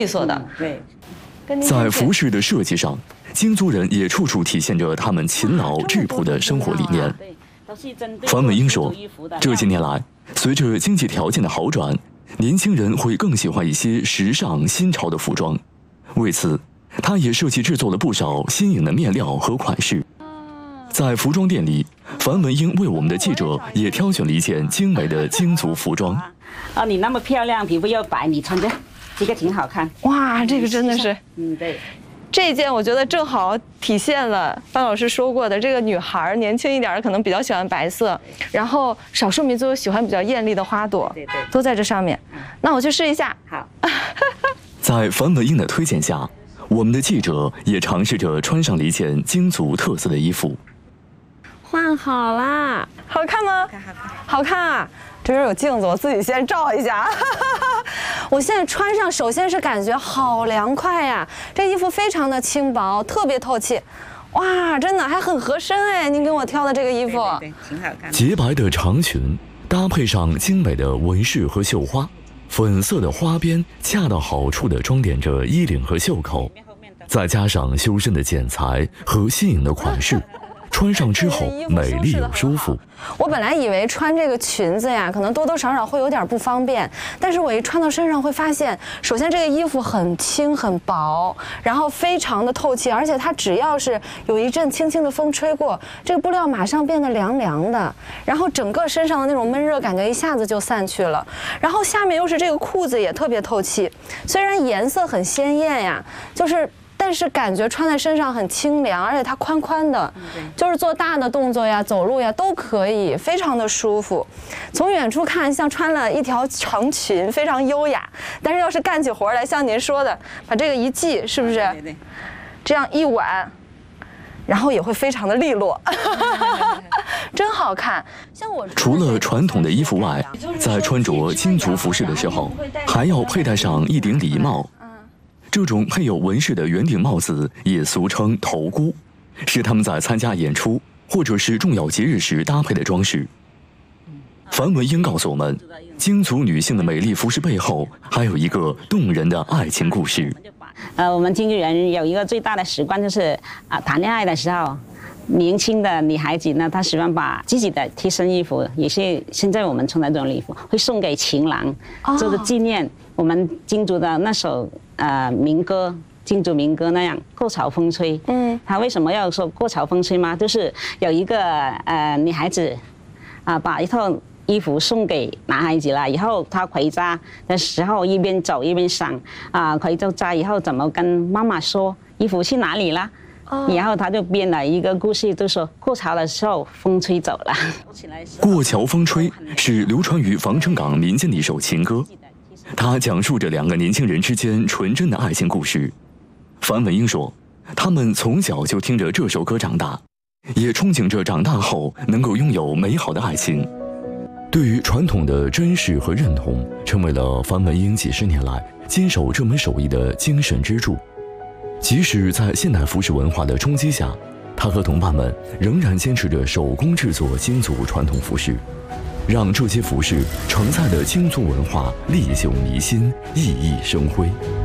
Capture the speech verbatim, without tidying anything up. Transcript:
所的。 对。 在服饰的设计上，京族人也处处体现着他们勤劳质朴的生活理念。樊文英说，这些年来，随着经济条件的好转，年轻人会更喜欢一些时尚新潮的服装。为此，他也设计制作了不少新颖的面料和款式。在服装店里，樊文英为我们的记者也挑选了一件精美的京族服装。 啊，你那么漂亮，皮肤又白，你穿着这个挺好看。 哇，这个真的是， 嗯，对。 这件我觉得正好体现了范老师说过的，这个女孩年轻一点可能比较喜欢白色，然后少数民族又喜欢比较艳丽的花朵， 对对， 都在这上面。那我去试一下。 好。 在樊文英的推荐下，我们的记者也尝试着穿上了一件京族特色的衣服。 换好啦，好看吗？好看啊！这边有镜子，我自己先照一下。我现在穿上，首先是感觉好凉快呀，这衣服非常的轻薄，特别透气。哇，真的还很合身哎！您给我挑的这个衣服， 对对对，挺好看。 洁白的长裙搭配上精美的纹饰和绣花，粉色的花边恰到好处地装点着衣领和袖口，再加上修身的剪裁和新颖的款式。穿上之后美丽又舒服。 我本来以为穿这个裙子呀，可能多多少少会有点不方便，但是我一穿到身上会发现，首先这个衣服很轻很薄，然后非常的透气，而且它只要是有一阵轻轻的风吹过，这个布料马上变得凉凉的，然后整个身上的那种闷热感觉一下子就散去了。然后下面又是这个裤子也特别透气，虽然颜色很鲜艳呀，就是。但是感觉穿在身上很清凉，而且它宽宽的，就是做大的动作呀、走路呀都可以，非常的舒服。从远处看，像穿了一条长裙，非常优雅。但是要是干起活来，像您说的，把这个一系，是不是？对对。这样一挽，然后也会非常的利落，真好看。像我除了传统的衣服外，在穿着京族服饰的时候，还要佩戴上一顶礼帽。这种配有纹饰的圆顶帽子也俗称头箍，是他们在参加演出或者是重要节日时搭配的装饰。樊文英告诉我们，京族女性的美丽服饰背后还有一个动人的爱情故事。 呃，我们京剧人有一个最大的习惯，就是啊，谈恋爱的时候，年轻的女孩子呢，她喜欢把自己的贴身衣服，也是现在我们穿的这种衣服，会送给情郎，做的纪念。我们京族的那首呃民歌，京族民歌那样“过潮风吹”。嗯，他为什么要说“过潮风吹”吗？就是有一个呃女孩子啊、呃，把一套衣服送给男孩子了，以后他回家的时候一边走一边想啊，回到家以后怎么跟妈妈说衣服去哪里了？然后他就编了一个故事，就说过潮的时候风吹走了。 过桥风吹是流传于防城港民间的一首情歌，它讲述着两个年轻人之间纯真的爱情故事。樊文英说，他们从小就听着这首歌长大，也憧憬着长大后能够拥有美好的爱情。对于传统的珍视和认同，成为了樊文英几十年来坚守这门手艺的精神支柱。即使在现代服饰文化的冲击下，他和同伴们仍然坚持着手工制作京族传统服饰，让这些服饰承载的京族文化历久弥新，熠熠生辉。